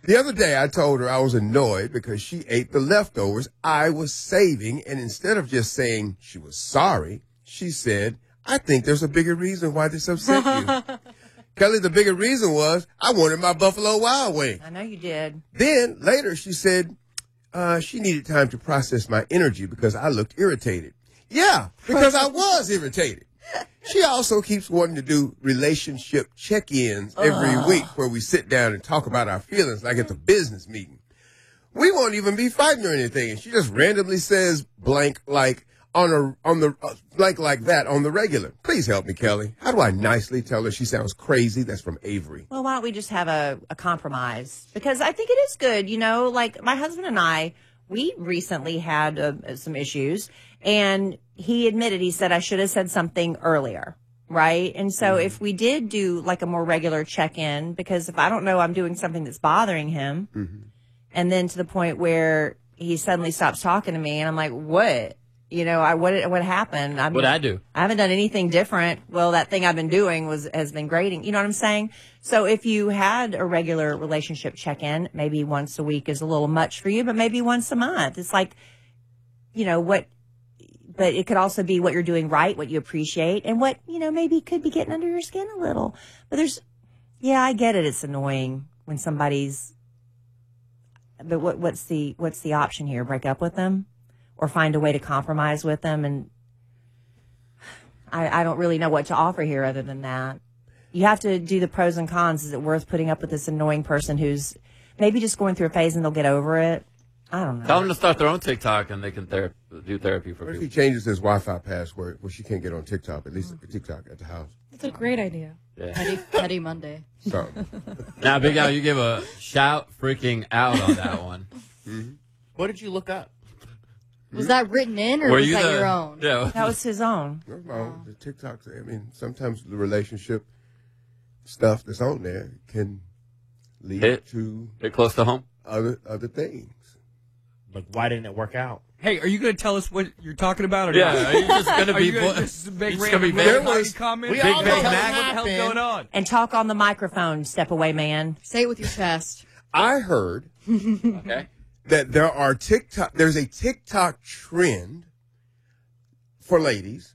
The other day, I told her I was annoyed because she ate the leftovers I was saving, and instead of just saying she was sorry, she said, I think there's a bigger reason why this upset you. Kelly, the bigger reason was I wanted my Buffalo Wild Wing. I know you did. Then, later, she said she needed time to process my energy because I looked irritated. Yeah, because I was irritated. She also keeps wanting to do relationship check-ins every week where we sit down and talk about our feelings like it's a business meeting. We won't even be fighting or anything. And she just randomly says blank like like that on the regular. Please help me, Kelly. How do I nicely tell her she sounds crazy? That's from Avery. Well, why don't we just have a compromise? Because I think it is good, like my husband and I, we recently had some issues, and he said I should have said something earlier, right? And so if we did do like a more regular check-in, because if I don't know I'm doing something that's bothering him, and then to the point where he suddenly stops talking to me, and I'm like, what? What happened? What'd I do? I haven't done anything different. Well, that thing I've been doing has been grading. You know what I'm saying? So if you had a regular relationship check-in, maybe once a week is a little much for you, but maybe once a month. It's like, but it could also be what you're doing right, what you appreciate, and what, maybe could be getting under your skin a little. But I get it. It's annoying when but what's the option here? Break up with them? Or find a way to compromise with them, and I don't really know what to offer here other than that. You have to do the pros and cons. Is it worth putting up with this annoying person who's maybe just going through a phase and they'll get over it? I don't know. Tell them to start their own TikTok and they can do therapy for What if people. he changes his Wi-Fi password where she can't get on TikTok, at least TikTok at the house? That's a great idea. Yeah. Petty Monday. So. Now, Big Al, you give a shout freaking out on that one. What did you look up? Was that written in, or was that your own? Yeah. That was his own. No, the TikTok, sometimes the relationship stuff that's on there can lead to Hit close to home. Other things. Like, why didn't it work out? Hey, are you going to tell us what you're talking about? Or Yeah, not? are you just going to be... This is a big just gonna be comment. We all know What what the hell's happened. going on? And talk on the microphone, step away, man. Say it with your chest. I heard Okay. that there's a TikTok trend for ladies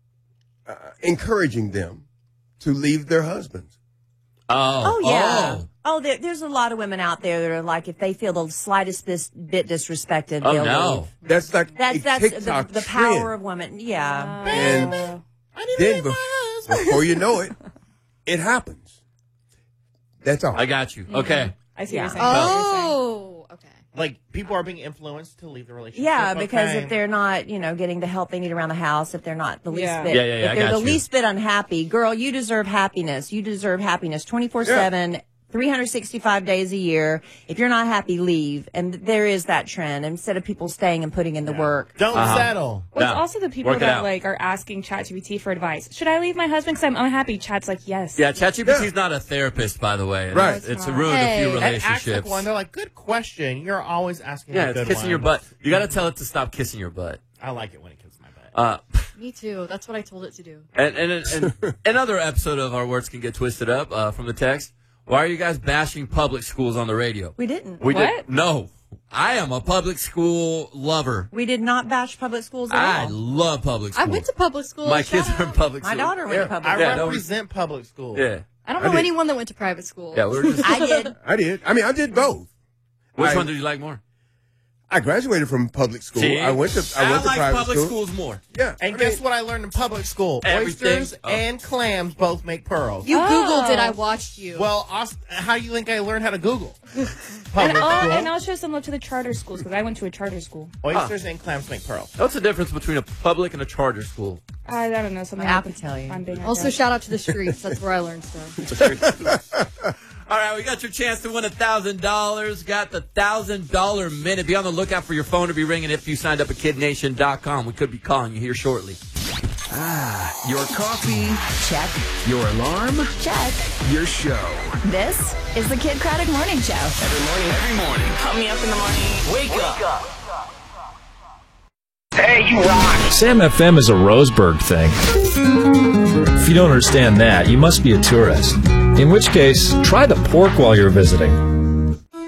encouraging them to leave their husbands. Oh yeah. There's a lot of women out there that are like, if they feel the slightest bit disrespected, they'll leave. That's like That's TikTok the trend. power of women. Yeah. And then before you know it, it happens. That's all. I got you. Okay. I see what you're saying. Oh, okay. Like, people are being influenced to leave the relationship. Yeah, because Okay. if they're not, getting the help they need around the house, if they're not the least Yeah. bit, Yeah, if I they're got the you. least bit unhappy, girl, you deserve happiness. You deserve happiness 24/7, 365 days a year. If you're not happy, leave. And there is that trend. Instead of people staying and putting in the work. Don't settle. Well, it's Yeah. also the people Work it that out. are asking ChatGPT for advice. Should I leave my husband because I'm unhappy? Chat's like, yes. Yeah, ChatGPT's not a therapist, by the way. Right. It's ruined a few And act relationships. like one. They're like, good question. You're always asking Yeah, a it's good kissing one. your butt. You got to tell it to stop kissing your butt. I like it when it kisses my butt. Me too. That's what I told it to do. And another episode of Our Words Can Get Twisted Up from the text. Why are you guys bashing public schools on the radio? We didn't. We What? did. No. I am a public school lover. We did not bash public schools at I all. love public I schools. went to public school. My Shout kids are in out. public My school. daughter went to public I school. Yeah, represent public school. Yeah. I don't I know did. anyone that went to private school. Yeah, we were just... I did. I did. I did both. Which one did you like more? I graduated from public school. See? I went to like private public school. schools more. Yeah. And guess what I learned in public school? Everything. Oysters and clams both make pearls. You Googled Oh. it. I watched you. Well, how do you think I learned how to Google? And, Public school. and I'll show some love to the charter schools because I went to a charter school. Oysters and clams make pearls. What's the difference between a public and a charter school? I don't know. Something I can tell you. I'm being also, shout out to the streets. That's where I learned stuff. All right, we got your chance to win $1,000. Got the $1,000 minute. Be on the lookout for your phone to be ringing if you signed up at KidNation.com. We could be calling you here shortly. Your coffee, Check. your alarm, Check. your show. This is the Kid Craddock Morning Show. Every morning. Pump me up in the morning. Wake up. Hey, you rock! Sam FM is a Roseburg thing. If you don't understand that, you must be a tourist. In which case, try the pork while you're visiting.